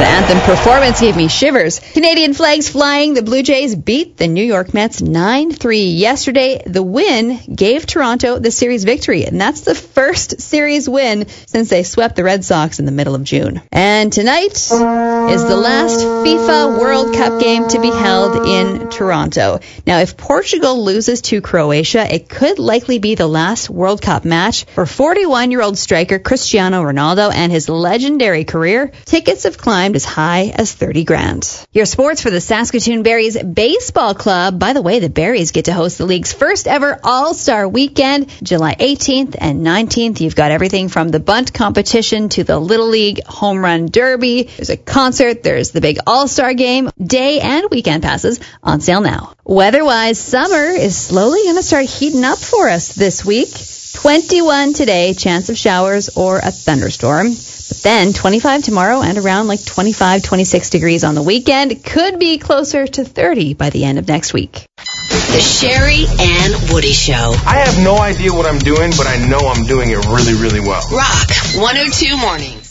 That anthem performance gave me shivers. Canadian flags flying. The Blue Jays beat the New York Mets 9-3 yesterday. The win gave Toronto the series victory, and that's the first series win since they swept the Red Sox in the middle of June. And tonight is the last FIFA World Cup game to be held in Toronto. Now, if Portugal loses to Croatia, it could likely be the last World Cup match for 41-year-old striker Cristiano Ronaldo and his legendary career. Tickets have climbed as high as $30,000. Your sports for the Saskatoon Berries Baseball Club. By the way, the Berries get to host the league's first ever All-Star Weekend, July 18th and 19th. You've got everything from the bunt competition to the Little League Home Run Derby. There's a concert. There's the big All-Star Game. Day and weekend passes on sale now. Weather-wise, summer is slowly going to start heating up for us this week. 21 today, chance of showers or a thunderstorm. But then 25 tomorrow and around like 25, 26 degrees on the weekend. Could be closer to 30 by the end of next week. The Sherry and Woody Show. I have no idea what I'm doing, but I know I'm doing it really, really well. Rock 102 Mornings.